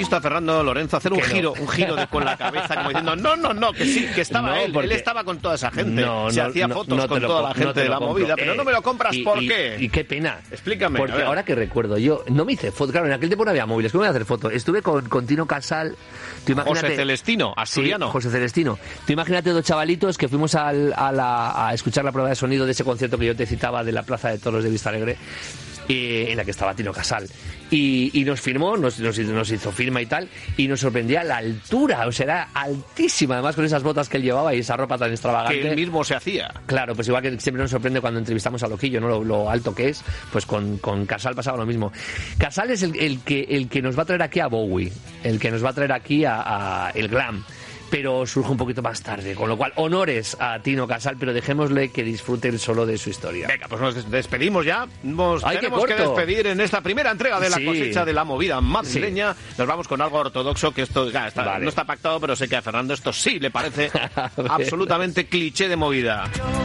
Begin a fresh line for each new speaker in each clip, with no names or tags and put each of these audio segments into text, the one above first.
visto a Fernando Lorenzo hacer un giro con la cabeza, como diciendo, no, que sí, que estaba él estaba con toda esa gente, se hacía fotos con toda la gente de la movida, pero no me lo compras, ¿por qué?
Y qué pena.
Explícame.
Porque ahora que recuerdo, yo no me hice foto, claro, en aquel tiempo no había móviles, ¿cómo voy a hacer foto? Estuve con Tino Casal, tú imagínate,
José Celestino, asturiano.
Sí, José Celestino. Tú imagínate dos chavalitos que fuimos a escuchar la prueba de sonido de ese concierto que yo te citaba de la Plaza de Toros de Vistalegre, en la que estaba Tino Casal. Y nos firmó, nos hizo firma y tal, y nos sorprendía la altura, o sea, era altísima, además con esas botas que él llevaba y esa ropa tan extravagante.
Que él mismo se hacía.
Claro, pues igual que siempre nos sorprende cuando entrevistamos a Loquillo, ¿no? Lo alto que es, pues con Casal pasaba lo mismo. Casal es el que nos va a traer aquí a Bowie, el que nos va a traer aquí a el glam. Pero surge un poquito más tarde, con lo cual honores a Tino Casal, pero dejémosle que disfruten solo de su historia.
Venga, pues nos despedimos ya. Tenemos que despedir en esta primera entrega de la cosecha de la movida madrileña. Nos vamos con algo ortodoxo, que esto no está pactado, pero sé que a Fernando esto sí le parece absolutamente cliché de movida.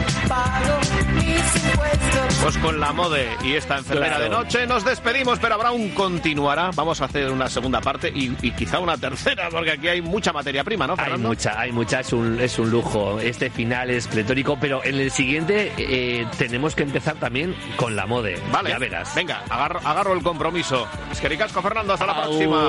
Pues con la mode y esta enfermera de noche nos despedimos, pero habrá un continuará. Vamos a hacer una segunda parte y quizá una tercera, porque aquí hay mucha materia prima, ¿no, Fernando?
Hay mucha, es un lujo. Este final es pletórico, pero en el siguiente tenemos que empezar también con la mode.
Vale,
ya verás.
Venga, agarro el compromiso. Es que ricasco, Fernando, hasta la próxima.